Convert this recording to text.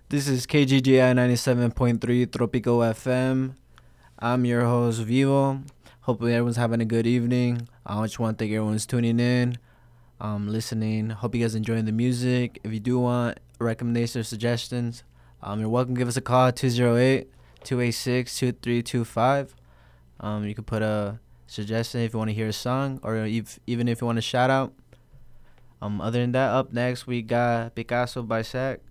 This is KGGI 97.3 Tropico FM. I'm your host, Vivo. Hopefully, everyone's having a good evening. I just want to thank everyone's tuning in, listening. Hope you guys enjoying the music. If you do want recommendations or suggestions, you're welcome to give us a call at 208-286-2325. You can put a suggestion if you want to hear a song or even if you want a shout out. Other than that, up next we got Picasso by Sack.